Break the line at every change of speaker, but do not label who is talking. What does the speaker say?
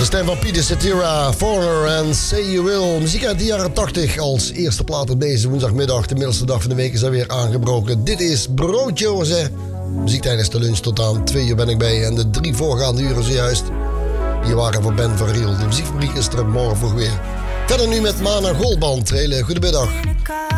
stem van Peter Cetera, Foreigner en Say You Will. Muziek uit de jaren 80 als eerste plaat op deze woensdagmiddag. De middelste dag van de week is alweer aangebroken. Dit is Broodje Hoze. Muziek tijdens de lunch tot aan 2 uur ben ik bij. En de 3 voorgaande uren zojuist, die waren voor Ben van Riel. De muziekfabriek is er morgen vroeg weer. Verder nu met Mana Goldband. Hele goede middag.